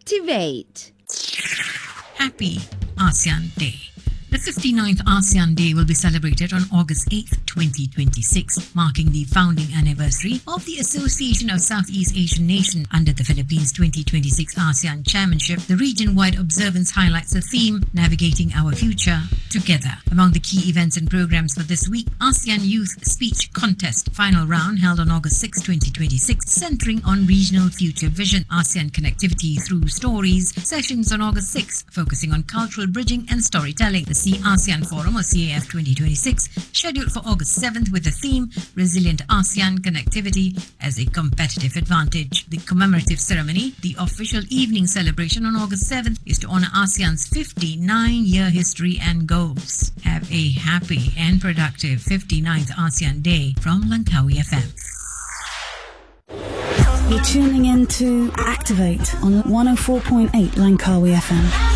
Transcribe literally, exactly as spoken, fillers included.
Activate. Happy ASEAN Day. The fifty-ninth ASEAN Day will be celebrated on August eighth, twenty twenty-six, marking the founding anniversary of the Association of Southeast Asian Nations under the Philippines twenty twenty-six ASEAN Chairmanship. The region-wide observance highlights the theme, Navigating Our Future Together. Among the key events and programs for this week, ASEAN Youth Speech Contest final round held on August sixth, twenty twenty-six, centering on regional future vision, ASEAN connectivity through stories. Sessions on August sixth, focusing on cultural bridging and storytelling. The C ASEAN Forum, or C A F twenty twenty-six, scheduled for August seventh with the theme Resilient ASEAN Connectivity as a Competitive Advantage. The commemorative ceremony, the official evening celebration on August seventh, is to honor ASEAN's fifty-nine-year history and goals. Have a happy and productive fifty-ninth ASEAN Day from Langkawi F M. You're tuning in to Activate on one oh four point eight Langkawi F M.